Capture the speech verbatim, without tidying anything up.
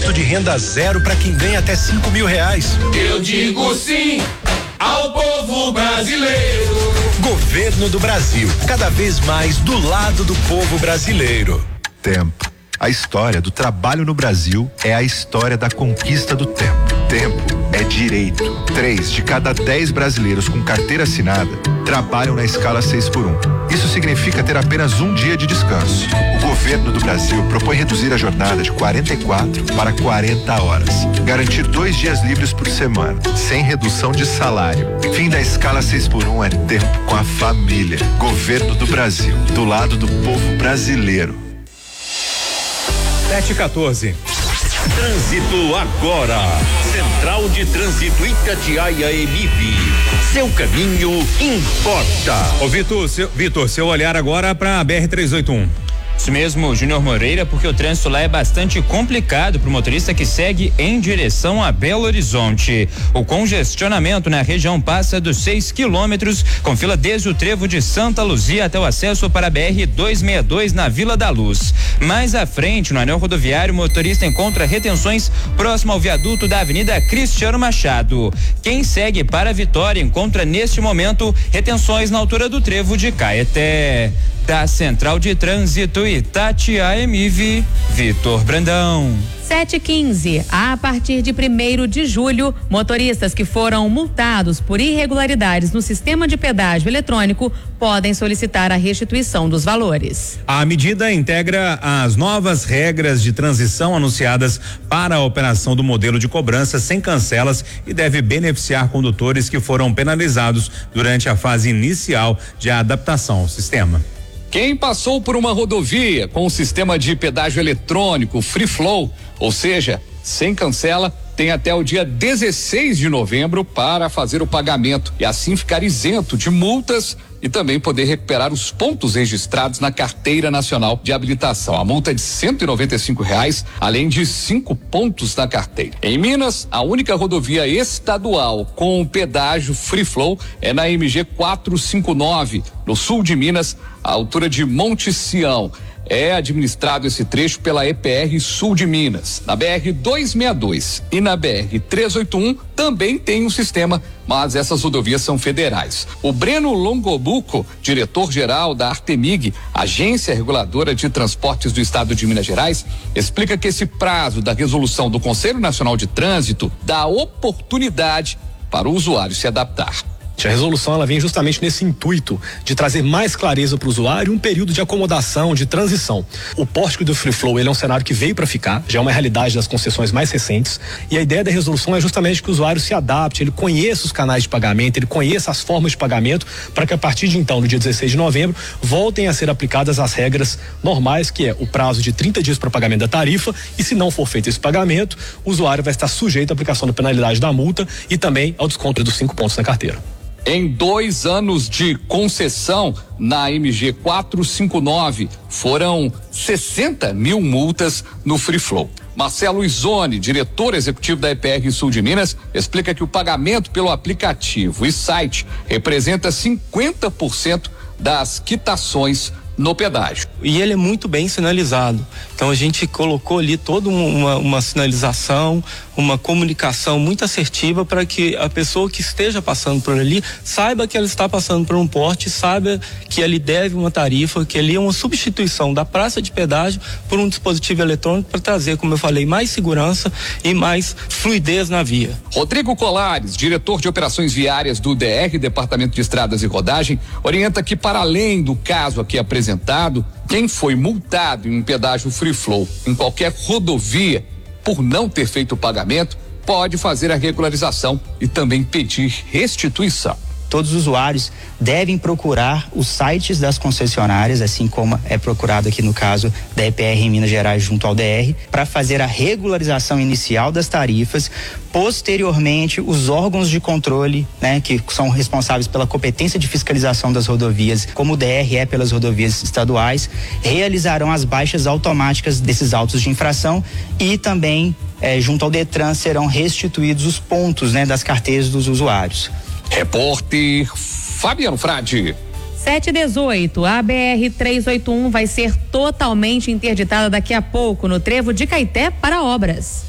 imposto de renda zero para quem ganha até cinco mil reais. Eu digo sim ao povo brasileiro. Governo do Brasil, cada vez mais do lado do povo brasileiro. Tempo. A história do trabalho no Brasil é a história da conquista do tempo. Tempo é direito. Três de cada dez brasileiros com carteira assinada trabalham na escala seis por um. Isso significa ter apenas um dia de descanso. O governo do Brasil propõe reduzir a jornada de quarenta e quatro para quarenta horas. Garantir dois dias livres por semana, sem redução de salário. Fim da escala seis por um é tempo com a família. Governo do Brasil, do lado do povo brasileiro. sete e quatorze. Trânsito agora. Central de Trânsito Itatiaia Emib. Seu caminho importa. Ô Vitor, seu, Vitor, seu olhar agora para a B R trezentos e oitenta e um. Isso mesmo, Júnior Moreira, porque o trânsito lá é bastante complicado para o motorista que segue em direção a Belo Horizonte. O congestionamento na região passa dos seis quilômetros, com fila desde o trevo de Santa Luzia até o acesso para a B R duzentos e sessenta e dois na Vila da Luz. Mais à frente, no anel rodoviário, o motorista encontra retenções próximo ao viaduto da Avenida Cristiano Machado. Quem segue para Vitória encontra neste momento retenções na altura do trevo de Caeté. Da Central de Trânsito Itatiaia Emib, Vitor Brandão. sete e quinze. A partir de primeiro de julho, motoristas que foram multados por irregularidades no sistema de pedágio eletrônico podem solicitar a restituição dos valores. A medida integra as novas regras de transição anunciadas para a operação do modelo de cobrança sem cancelas e deve beneficiar condutores que foram penalizados durante a fase inicial de adaptação ao sistema. Quem passou por uma rodovia com o sistema de pedágio eletrônico Free Flow, ou seja, sem cancela, tem até o dia dezesseis de novembro para fazer o pagamento e assim ficar isento de multas e também poder recuperar os pontos registrados na Carteira Nacional de Habilitação. A multa é de cento e noventa e cinco reais, além de cinco pontos na carteira. Em Minas, a única rodovia estadual com pedágio Free Flow é na M G quatrocentos e cinquenta e nove, no sul de Minas, à altura de Monte Sião. É administrado esse trecho pela E P R Sul de Minas. Na B R duzentos e sessenta e dois e na B R trezentos e oitenta e um também tem um sistema, mas essas rodovias são federais. O Breno Longobuco, diretor-geral da Artemig, Agência Reguladora de Transportes do Estado de Minas Gerais, explica que esse prazo da resolução do Conselho Nacional de Trânsito dá oportunidade para o usuário se adaptar. A resolução ela vem justamente nesse intuito de trazer mais clareza para o usuário, um período de acomodação, de transição. O pórtico do Free Flow ele é um cenário que veio para ficar, já é uma realidade das concessões mais recentes, e a ideia da resolução é justamente que o usuário se adapte, ele conheça os canais de pagamento, ele conheça as formas de pagamento, para que a partir de então, no dia dezesseis de novembro, voltem a ser aplicadas as regras normais, que é o prazo de trinta dias para pagamento da tarifa, e se não for feito esse pagamento, o usuário vai estar sujeito à aplicação da penalidade da multa e também ao desconto dos cinco pontos na carteira. Em dois anos de concessão na M G quatrocentos e cinquenta e nove, foram sessenta mil multas no Free Flow. Marcelo Izone, diretor executivo da E P R Sul de Minas, explica que o pagamento pelo aplicativo e site representa cinquenta por cento das quitações no pedágio. E ele é muito bem sinalizado. Então a gente colocou ali toda uma, uma sinalização, uma comunicação muito assertiva para que a pessoa que esteja passando por ali saiba que ela está passando por um porte, saiba que ele deve uma tarifa, que ali é uma substituição da praça de pedágio por um dispositivo eletrônico para trazer, como eu falei, mais segurança e mais fluidez na via. Rodrigo Colares, diretor de operações viárias do D R, Departamento de Estradas e Rodagem, orienta que, para além do caso aqui apresentado, quem foi multado em um pedágio Free Flow em qualquer rodovia por não ter feito o pagamento pode fazer a regularização e também pedir restituição. Todos os usuários devem procurar os sites das concessionárias, assim como é procurado aqui no caso da E P R em Minas Gerais junto ao D R, para fazer a regularização inicial das tarifas. Posteriormente, os órgãos de controle, né, que são responsáveis pela competência de fiscalização das rodovias, como o D R é pelas rodovias estaduais, realizarão as baixas automáticas desses autos de infração e também, eh, junto ao Detran, serão restituídos os pontos, né, das carteiras dos usuários. Repórter Fabiano Frade. sete e dezoito, a B R trezentos e oitenta e um vai ser totalmente interditada daqui a pouco no trevo de Caeté para obras.